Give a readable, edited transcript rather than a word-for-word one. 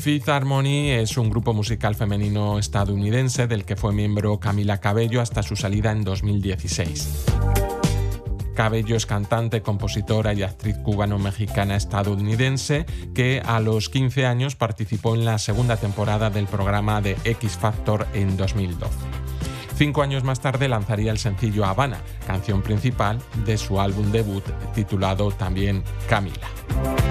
Fifth Harmony es un grupo musical femenino estadounidense del que fue miembro Camila Cabello hasta su salida en 2016. Cabello es cantante, compositora y actriz cubano-mexicana estadounidense que a los 15 años participó en la segunda temporada del programa de X Factor en 2012. 5 años más tarde lanzaría el sencillo Habana, canción principal de su álbum debut titulado también Camila.